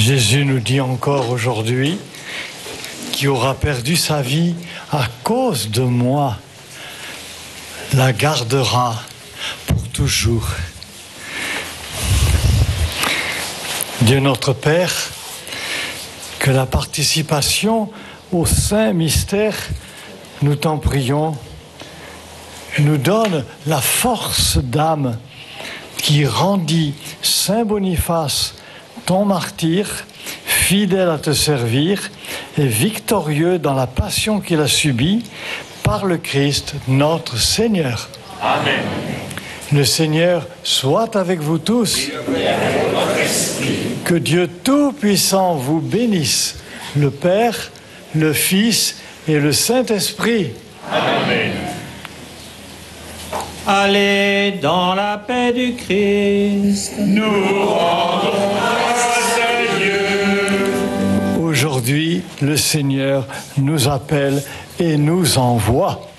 Jésus nous dit encore aujourd'hui, qui aura perdu sa vie à cause de moi, la gardera pour toujours. Dieu notre Père, que la participation au saint mystère, nous t'en prions, nous donne la force d'âme qui rendit Saint Boniface, ton martyr, fidèle à te servir et victorieux dans la passion qu'il a subie par le Christ, notre Seigneur. Amen. Le Seigneur soit avec vous tous. Que Dieu Tout-Puissant vous bénisse, le Père, le Fils et le Saint-Esprit. Amen. Allez dans la paix du Christ. Nous rendons grâce à Dieu. Aujourd'hui, le Seigneur nous appelle et nous envoie.